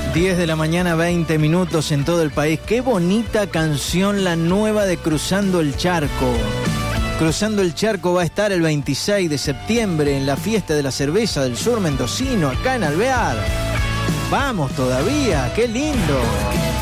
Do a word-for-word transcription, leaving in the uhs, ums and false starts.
diez de la mañana, veinte minutos en todo el país. Qué bonita canción la nueva de Cruzando el Charco. Cruzando el Charco va a estar el veintiséis de septiembre en la fiesta de la cerveza del sur mendocino, acá en Alvear. Vamos todavía, qué lindo.